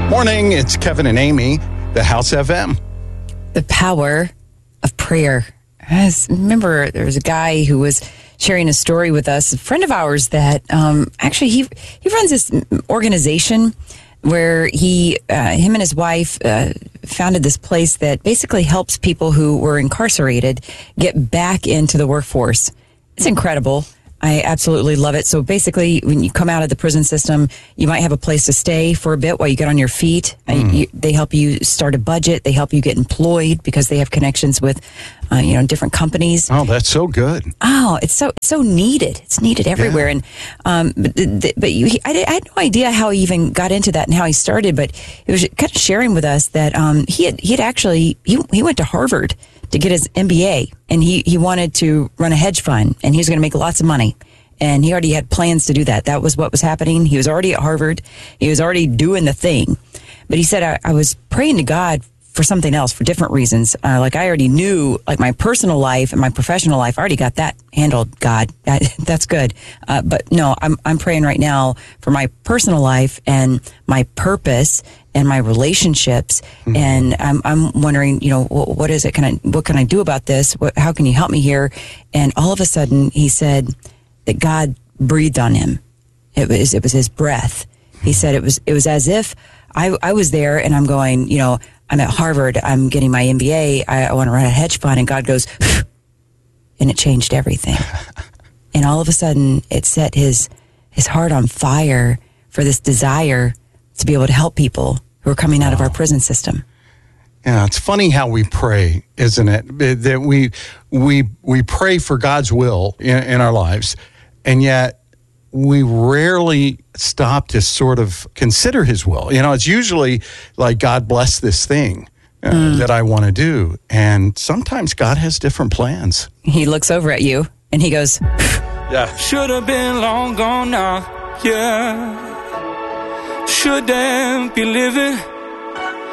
Morning, it's Kevin and Amy, the House FM. The power of prayer. Remember, there was a guy who was sharing a story with us, a friend of ours that actually he runs this organization where him and his wife founded this place that basically helps people who were incarcerated get back into the workforce. It's incredible. I absolutely love it. So basically, when you come out of the prison system, you might have a place to stay for a bit while you get on your feet. They help you start a budget. They help you get employed because they have connections with, different companies. Oh, that's so good. Oh, it's so needed. It's needed everywhere. Yeah. And I had no idea how he even got into that and how he started. But he was kind of sharing with us that he went to Harvard to get his MBA, and he wanted to run a hedge fund, and he was going to make lots of money. And he already had plans to do that. That was what was happening. He was already at Harvard. He was already doing the thing. But he said, I was praying to God for something else, for different reasons. I already knew, my personal life and my professional life, I already got that handled, God. That's good. But no, I'm praying right now for my personal life and my purpose and my relationships. Mm-hmm. And I'm wondering, what is it? What can I do about this? How can you help me here? And all of a sudden he said that God breathed on him. It was his breath. He said it was as if I was there and I'm going, I'm at Harvard, I'm getting my MBA, I want to run a hedge fund, and God goes, and it changed everything. And all of a sudden it set his heart on fire for this desire to be able to help people who are coming out of our prison system. Yeah, it's funny how we pray, isn't it? That we pray for God's will in our lives, and yet we rarely stop to sort of consider his will. It's usually like, God bless this thing that I want to do. And sometimes God has different plans. He looks over at you and he goes, yeah. Should have been long gone now, yeah. Shouldn't be living